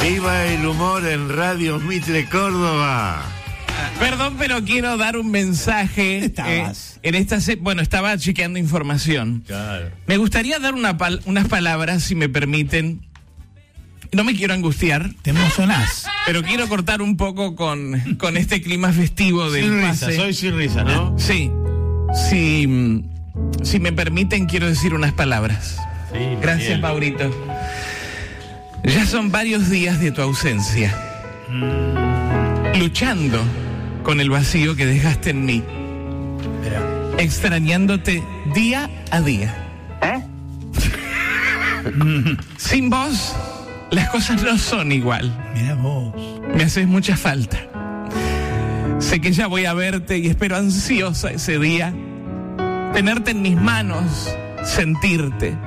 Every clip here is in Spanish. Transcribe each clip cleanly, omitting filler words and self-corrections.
Viva el humor en Radio Mitre Córdoba. Perdón, pero quiero dar un mensaje. Bueno, estaba chequeando información. Claro. Me gustaría dar unas palabras, si me permiten. No me quiero angustiar. Te emocionás. Pero quiero cortar un poco con este clima festivo del Sin pase. risa, soy sin risa, ¿no? Sí. Si me permiten, quiero decir unas palabras. Sí, Gracias, bien. Maurito. Ya son varios días de tu ausencia. Luchando con el vacío que dejaste en mí. Extrañándote día a día. Sin vos, las cosas no son igual. Mirá vos. Me haces mucha falta. Sé que ya voy a verte y espero ansiosa ese día. Tenerte en mis manos, sentirte.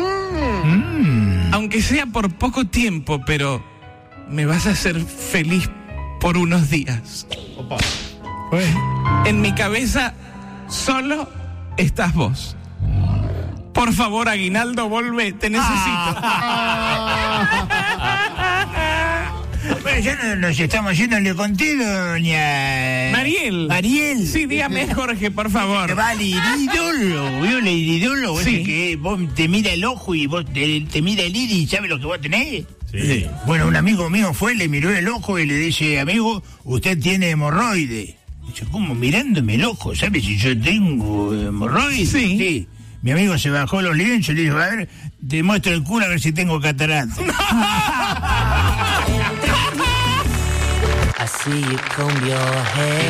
Aunque sea por poco tiempo, pero me vas a hacer feliz por unos días. Opa. En mi cabeza solo estás vos. Por favor, Aguinaldo, volvé, te necesito. Bueno, ya nos estamos yéndole contigo, doña... Mariel. Mariel. Sí, dígame, Jorge, por favor. Vale, iridólogo, ¿vio el iridólogo? Sí. Ese que vos te mira el ojo y vos te mira el iris y sabe lo que vos tenés. Sí. Bueno, un amigo mío fue, le miró el ojo y le dice, amigo, usted tiene hemorroide. Dice, ¿cómo? Mirándome el ojo, ¿sabe si yo tengo hemorroide? Sí. Mi amigo se bajó los lienzos y le dijo, a ver, te muestro el culo a ver si tengo catarata. I see you comb your hair.